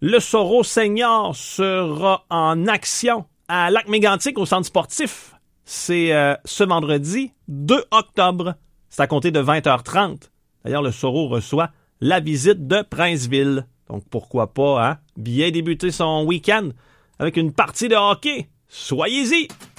Le Soro Senior sera en action à Lac-Mégantic au centre sportif. C'est ce vendredi 2 octobre. C'est à compter de 20h30. D'ailleurs, le Soro reçoit la visite de Princeville. Donc, pourquoi pas, bien débuter son week-end avec une partie de hockey. Soyez-y!